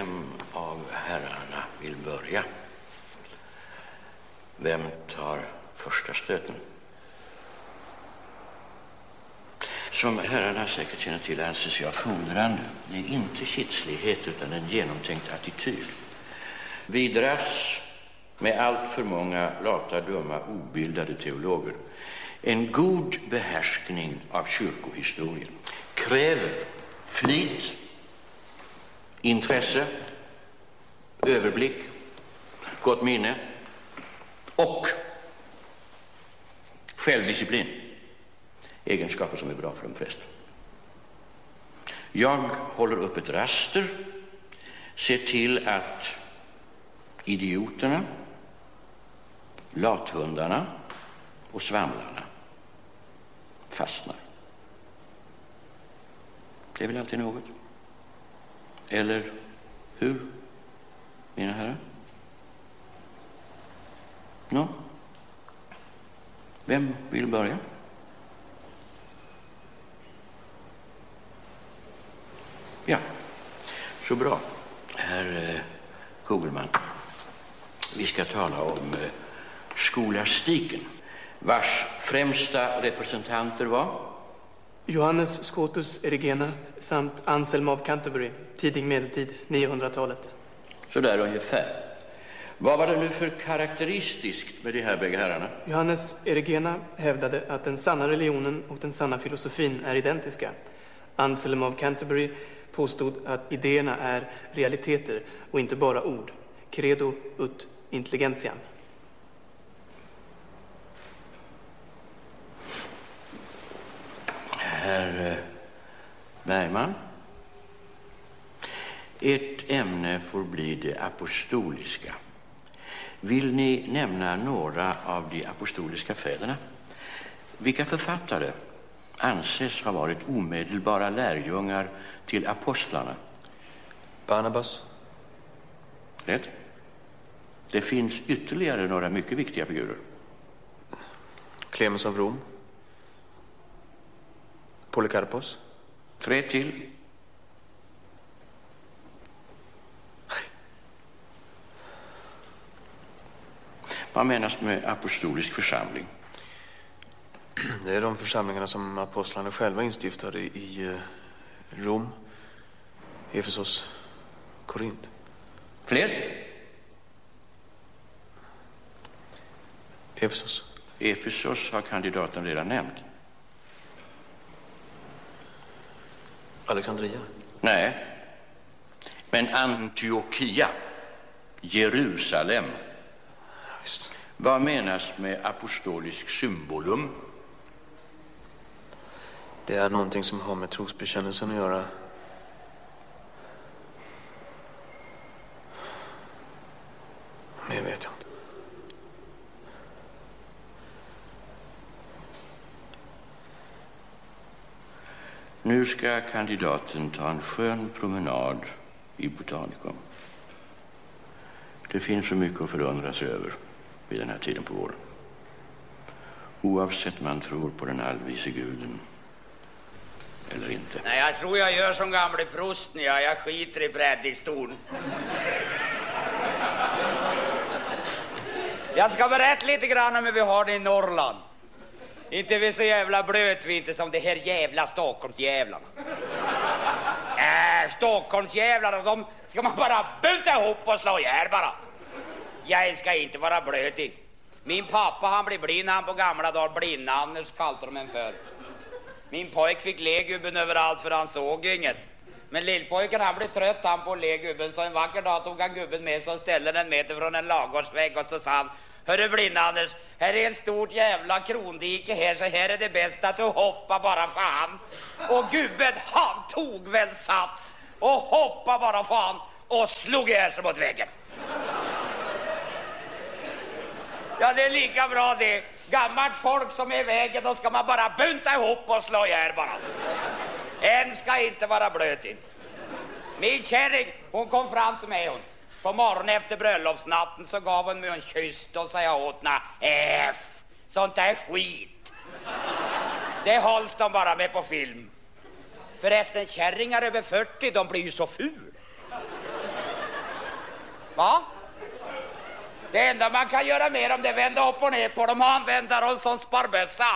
Vem av herrarna vill börja? Vem tar första stöten? Som herrarna säkert känner till anses jag fordrande. Det är inte kitslighet utan en genomtänkt attityd. Vi dras med allt för många lata, dumma, obildade teologer. En god behärskning av kyrkohistorien kräver flit, intresse, överblick, gott minne och självdisciplin. Egenskaper som är bra för en präst. Jag håller upp ett raster, ser till att idioterna, lathundarna och svamlarna fastnar. Det är väl alltid något? Eller hur, mina herrar? Nå? Vem vill börja? Ja, så bra. Herr Kugelman, vi ska tala om skolastiken, vars främsta representanter var Johannes Scotus Erigena samt Anselm av Canterbury, tidig medeltid, 900-talet. Så där ungefär. Vad var det nu för karaktäristiskt med de här bägge herrarna? Johannes Erigena hävdade att den sanna religionen och den sanna filosofin är identiska. Anselm av Canterbury påstod att idéerna är realiteter och inte bara ord. Credo ut intelligentiam. Herr Bergman, ert ämne får bli det apostoliska. Vill ni nämna några av de apostoliska fäderna? Vilka författare anses ha varit omedelbara lärjungar till apostlarna? Barnabas. Rätt. Det finns ytterligare några mycket viktiga figurer. Clemens av Rom. Polycarpos. 3 till. Vad menas med apostolisk församling? Det är de församlingarna som apostlarna själva instiftade i Rom, Efesos, Korint. Fler? Efesos. Efesos har kandidaten redan nämnt. Alexandria. Nej. Men Antiochia, Jerusalem. Visst. Vad menas med apostolisk symbolum? Det är någonting som har med trosbekännelsen att göra. Men jag vet inte. Nu ska kandidaten ta en skön promenad i Botanicum. Det finns så mycket att förundra sig över vid den här tiden på våren. Oavsett man tror på den allvise guden eller inte. Nej, jag tror jag gör som gamle prosten. Jag skiter i predikstolen. Jag ska berätta lite grann om hur vi har det i Norrland. Inte vi så jävla blöt vi inte som det här jävla Stockholmsjävlarna. Stockholmsjävlarna, de ska man bara buta ihop och slå ihjäl bara. Jag ska inte vara blöt inte. Min pappa han blev blind, han på gamla dagar, blind-Anders kallade de en för. Min pojk fick legubben överallt för han såg inget. Men lillpojken han blev trött han på legubben, så en vacker dag tog han gubben med sig och ställde den meter från en lagårdsvägg och så sa han: hörru blind-Anders, här är ett stort jävla krondike här, så här är det bäst att du hoppar bara fan. Och gubben han tog väl sats och hoppade bara fan och slog ihjäl sig mot väggen. Ja, det är lika bra det. Gammalt folk som är i vägen, då ska man bara bunta ihop och slå ihjäl bara. En ska inte vara blöt inte. Min kärring, hon kom fram till mig hon. På morgonen efter bröllopsnatten så gav hon mig en kyss och sa jag åt henne: sånt där skit. Det hålls de bara med på film. Förresten, kärringar över 40, de blir ju så ful. Va? Det enda man kan göra mer om det är vända upp och ner på dem och använda dem som sparbössa.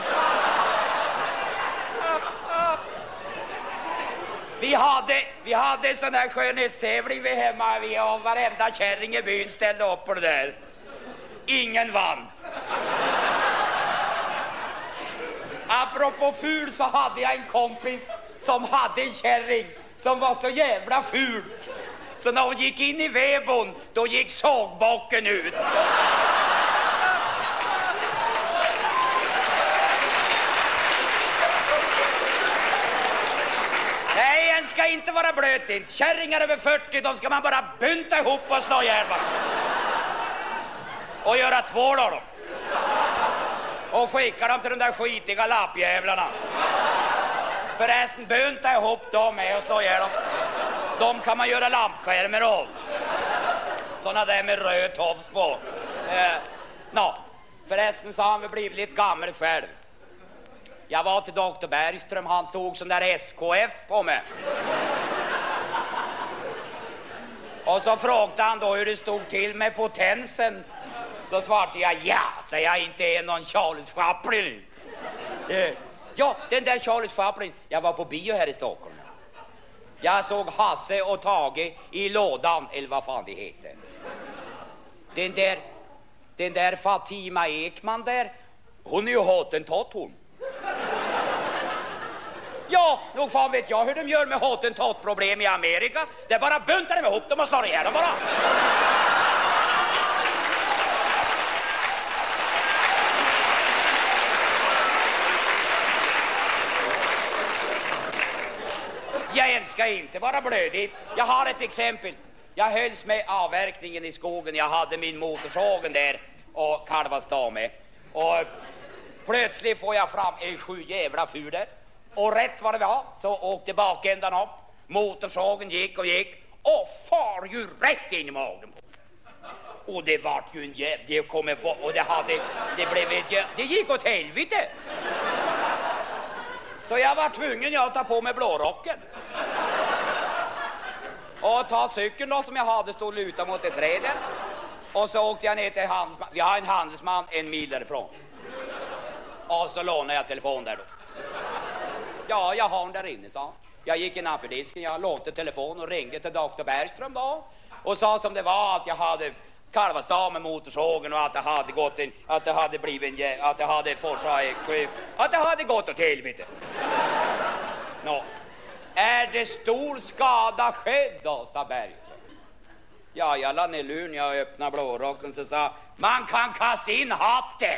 Vi hade en sån här skönhetstävling vid hemma. Vi och varenda kärring i byn ställde upp på det där. Ingen vann. Apropå ful så hade jag en kompis som hade en kärring som var så jävla ful. Så när hon gick in i vedbon, då gick sågbocken ut. Nej, en ska inte vara blöt inte. Kärringar över 40, de ska man bara bunta ihop och slå ihjäl. Och göra tvål av dem. Och skicka dem till de där skitiga lappjävlarna. Förresten, bunta ihop dem med och slå ihjäl dem. De kan man göra lampskärmar av. Såna där med röd tofs på. Förresten så har han väl blivit lite gammal själv. Jag var till Dr. Bergström, han tog sån där SKF på mig. Och så frågade han då hur det stod till med potensen. Så svarade jag, så jag inte är någon Charles Chaplin. Ja, den där Charles Chaplin, jag var på bio här i Stockholm. Jag såg Hasse och Tage i lådan, eller vad fan det heter. Den där Fatima Ekman där, hon är ju hottentott hon. Ja, nog fan vet jag hur de gör med hottentott-problem i Amerika. Det är bara buntar dem ihop dem och slår ihjäl dem bara. Jag ska inte vara blödig. Jag har ett exempel. Jag hölls med avverkningen i skogen. Jag hade min motorsågen där och kalvastå med. Och plötsligt får jag fram en 7 jävla fur där. Och rätt vad det var så åkte bakändan upp. Motorsågen gick och far ju rätt in i magen. Och det var ju en jävla... Det kommer få... Och det gick åt helvete. Så jag var tvungen att ta på mig blårocken. Och ta cykeln då som jag hade, stod luta mot ett träd. Och så åkte jag ner till handelsman. Vi har en handelsman 1 mil därifrån. Och så lånade jag telefon där då. Ja, jag har den där inne, sa. Jag gick innanför disken, jag lånade telefon och ringde till Dr. Bergström då. Och sa som det var att jag hade kalvastå med motorsågen och att det hade gått en, att det hade blivit en, att det hade forsat att det hade gått åt helvete. Är det stor skada skedd då, sa Bergström. Ja, jag la ner luren, jag öppnade blårocken så sa man kan kasta in hatten.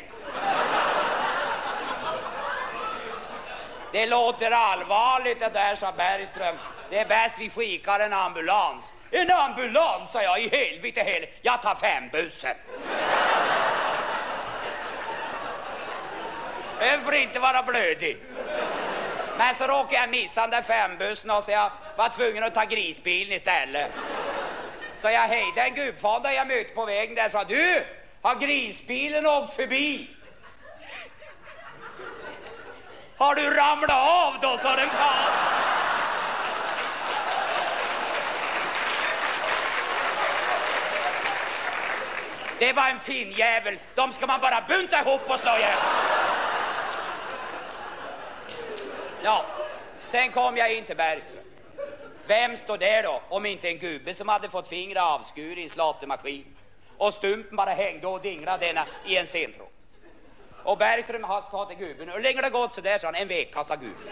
Det låter allvarligt det där, sa Bergström. Det är bäst vi skickar en ambulans. En ambulans, sa jag, i helvete. Jag tar 5-bussen. Den får inte vara blödig. Men så råkade jag missa den där 5-bussen och så jag var tvungen att ta grisbilen istället. Så jag hejde en gubfanda jag mötte på vägen där och sa, du, har grisbilen åkt förbi? Har du ramlat av då, sa den fan. Det var en fin jävel. De ska man bara bunta ihop och slå ihjäl. Ja, sen kom jag in till Bergström. Vem står där då? Om inte en gubbe som hade fått fingrar avskur i en slåttermaskin. Och stumpen bara hängde och dinglade denna i en sentråd. Och Bergström sa till gubben, hur länge det gått så där, sa han, en vecka, sa gubben.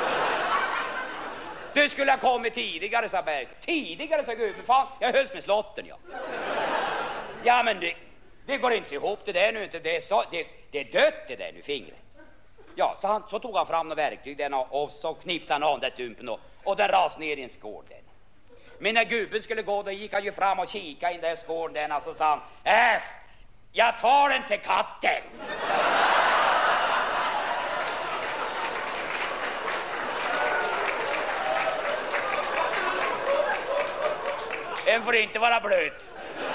Du skulle ha kommit tidigare, sa Bergström. Tidigare, sa gubben, fan, jag hölls med slotten, ja. Ja, men det går inte ihop det där nu, inte det är dött det där nu, fingret. Ja, så tog han fram några verktyg den och så knipsade han av den stumpen och den ras ner i en skål den. Men när gubben skulle gå, då gick han ju fram och kika in där skålen den och så sa han, jag tar den till katten. Den får inte vara blöt.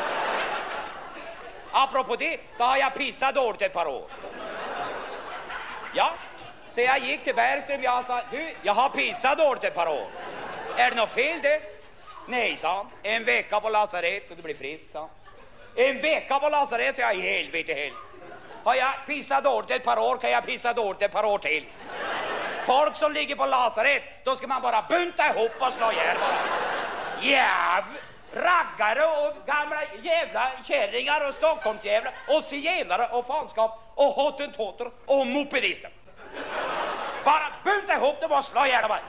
Apropå det så har jag pissat dåligt ett par år. Ja, så jag gick till Bergström och jag sa, du, jag har pissat dåligt ett par år. Är det något fel det? Nej, sa han. En vecka på lasarett och du blir frisk, sa han. En vecka på lasarett, så jag i helvete helt. Har jag pissat dåligt ett par år kan jag pissa dåligt ett par år till. Folk som ligger på lasarett, då ska man bara bunta ihop och slå ihjäl bara. Raggare och gamla jävla kärringar och Stockholmsjävlar och zigenare och fanskap och hottentotter och mopedister. Bara bunta ihop dem och slå ihjäl bara.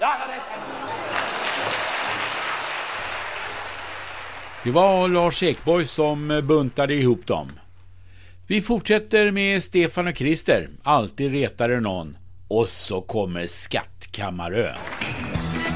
Det var Lars Ekborg som buntade ihop dem. Vi fortsätter med Stefan och Christer, alltid retare någon. Och så kommer Skattkammarön.